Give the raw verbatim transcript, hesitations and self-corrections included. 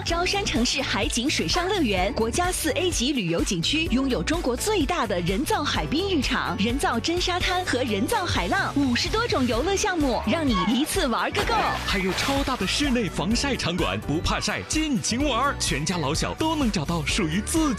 舟山城市海景水上乐园，国家四 A 级旅游景区，拥有中国最大的人造海滨浴场、人造真沙滩和人造海浪，五十多种游乐项目，让你一次玩个够。 还有超大的室内防晒场馆，不怕晒尽情玩，全家老小都能找到属于自己